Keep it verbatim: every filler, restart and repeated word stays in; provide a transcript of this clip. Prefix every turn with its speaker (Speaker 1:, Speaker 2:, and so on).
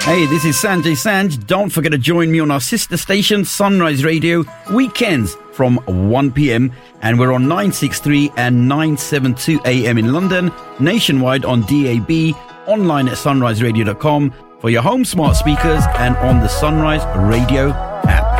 Speaker 1: Hey, this is Sanjay Sanj. Don't forget to join me on our sister station, Sunrise Radio, weekends from one p.m. And we're on nine sixty-three and nine seventy-two A M in London, nationwide on D A B, online at sunrise radio dot com for your home smart speakers and on the Sunrise Radio